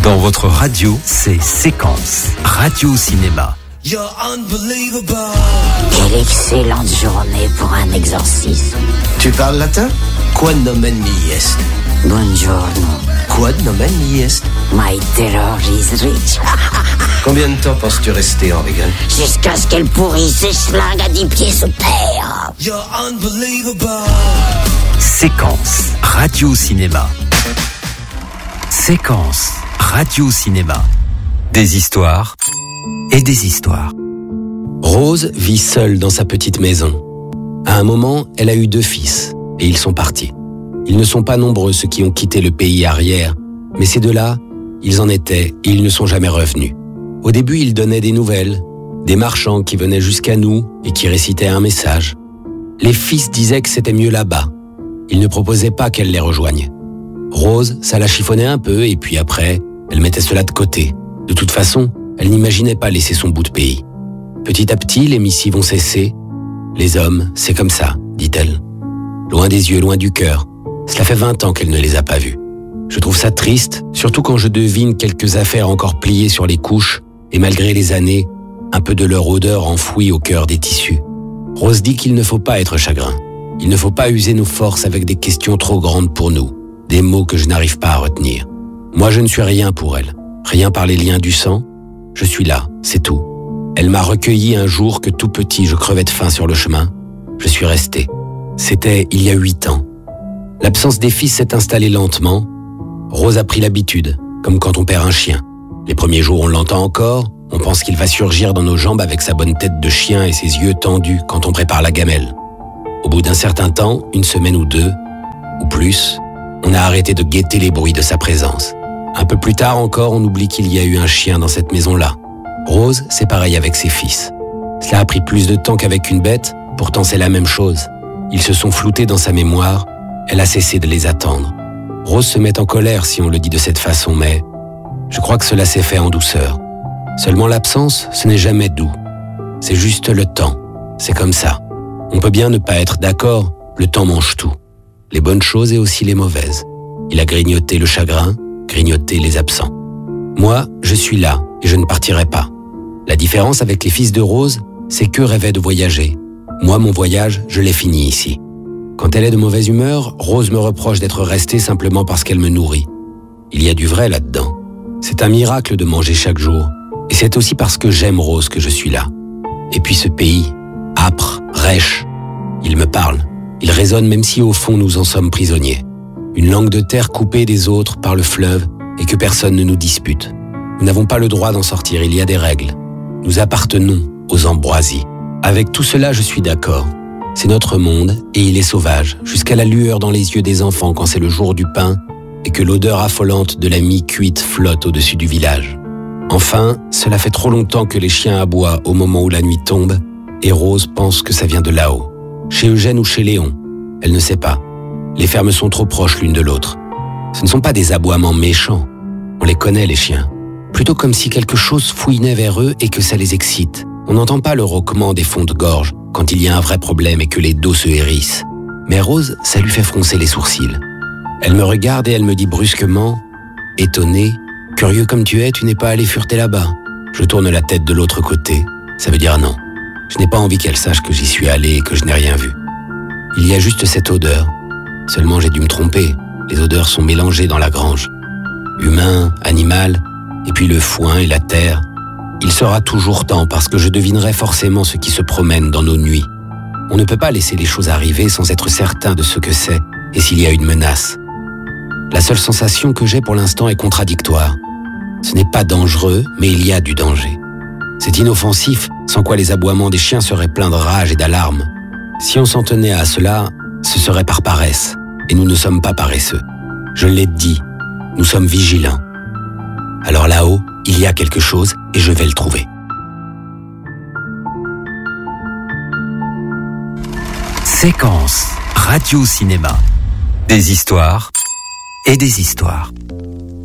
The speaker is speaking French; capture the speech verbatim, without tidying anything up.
Dans votre radio, c'est Séquence, radio-cinéma. You're unbelievable. Quelle excellente journée pour un exorcisme. Tu parles latin? Quod nomen mi est? Buongiorno. Quod nomen mi est? My terror is rich. Combien de temps penses-tu rester en vegan? Jusqu'à ce qu'elle pourrisse et schlingue à dix pieds sous terre. You're unbelievable. Séquence, radio-cinéma. Séquence, radio-cinéma. Des histoires et des histoires. Rose vit seule dans sa petite maison. À un moment, elle a eu deux fils, et ils sont partis. Ils ne sont pas nombreux ceux qui ont quitté le pays arrière, mais ces deux-là, ils en étaient et ils ne sont jamais revenus. Au début, ils donnaient des nouvelles, des marchands qui venaient jusqu'à nous et qui récitaient un message. Les fils disaient que c'était mieux là-bas. Ils ne proposaient pas qu'elle les rejoigne. Rose, ça la chiffonnait un peu et puis après, elle mettait cela de côté. De toute façon, elle n'imaginait pas laisser son bout de pays. Petit à petit, les missives ont cessé. Les hommes, c'est comme ça, dit-elle. Loin des yeux, loin du cœur. Cela fait vingt ans qu'elle ne les a pas vus. Je trouve ça triste, surtout quand je devine quelques affaires encore pliées sur les couches et malgré les années, un peu de leur odeur enfouie au cœur des tissus. Rose dit qu'il ne faut pas être chagrin. Il ne faut pas user nos forces avec des questions trop grandes pour nous, des mots que je n'arrive pas à retenir. Moi, je ne suis rien pour elle, rien par les liens du sang. Je suis là, c'est tout. Elle m'a recueilli un jour que tout petit, je crevais de faim sur le chemin. Je suis resté. C'était il y a huit ans. L'absence des fils s'est installée lentement. Rose a pris l'habitude, comme quand on perd un chien. Les premiers jours, on l'entend encore. On pense qu'il va surgir dans nos jambes avec sa bonne tête de chien et ses yeux tendus quand on prépare la gamelle. Au bout d'un certain temps, une semaine ou deux, ou plus, on a arrêté de guetter les bruits de sa présence. Un peu plus tard encore, on oublie qu'il y a eu un chien dans cette maison-là. Rose, c'est pareil avec ses fils. Cela a pris plus de temps qu'avec une bête, pourtant c'est la même chose. Ils se sont floutés dans sa mémoire, elle a cessé de les attendre. Rose se met en colère si on le dit de cette façon, mais je crois que cela s'est fait en douceur. Seulement l'absence, ce n'est jamais doux. C'est juste le temps, c'est comme ça. On peut bien ne pas être d'accord, le temps mange tout. Les bonnes choses et aussi les mauvaises. Il a grignoté le chagrin, grignoté les absents. Moi, je suis là et je ne partirai pas. La différence avec les fils de Rose, c'est qu'eux rêvaient de voyager. Moi, mon voyage, je l'ai fini ici. Quand elle est de mauvaise humeur, Rose me reproche d'être restée simplement parce qu'elle me nourrit. Il y a du vrai là-dedans. C'est un miracle de manger chaque jour. Et c'est aussi parce que j'aime Rose que je suis là. Et puis ce pays, âpre, rêche, il me parle. Il résonne même si au fond nous en sommes prisonniers. Une langue de terre coupée des autres par le fleuve et que personne ne nous dispute. Nous n'avons pas le droit d'en sortir, il y a des règles. Nous appartenons aux ambroisies. Avec tout cela, je suis d'accord. C'est notre monde et il est sauvage, jusqu'à la lueur dans les yeux des enfants quand c'est le jour du pain et que l'odeur affolante de la mie cuite flotte au-dessus du village. Enfin, cela fait trop longtemps que les chiens aboient au moment où la nuit tombe et Rose pense que ça vient de là-haut. Chez Eugène ou chez Léon, elle ne sait pas. Les fermes sont trop proches l'une de l'autre. Ce ne sont pas des aboiements méchants. On les connaît, les chiens. Plutôt comme si quelque chose fouinait vers eux et que ça les excite. On n'entend pas le rauquement des fonds de gorge quand il y a un vrai problème et que les dos se hérissent. Mais Rose, ça lui fait froncer les sourcils. Elle me regarde et elle me dit brusquement, étonnée, « Curieux comme tu es, tu n'es pas allé fureter là-bas. » Je tourne la tête de l'autre côté. Ça veut dire non. Je n'ai pas envie qu'elle sache que j'y suis allé et que je n'ai rien vu. Il y a juste cette odeur. Seulement j'ai dû me tromper. Les odeurs sont mélangées dans la grange. Humain, animal, et puis le foin et la terre. Il sera toujours temps parce que je devinerai forcément ce qui se promène dans nos nuits. On ne peut pas laisser les choses arriver sans être certain de ce que c'est et s'il y a une menace. La seule sensation que j'ai pour l'instant est contradictoire. Ce n'est pas dangereux, mais il y a du danger. C'est inoffensif, sans quoi les aboiements des chiens seraient pleins de rage et d'alarme. Si on s'en tenait à cela, ce serait par paresse, et nous ne sommes pas paresseux. Je l'ai dit, nous sommes vigilants. Alors là-haut, il y a quelque chose, et je vais le trouver. Séquence, radio-cinéma. Des histoires et des histoires.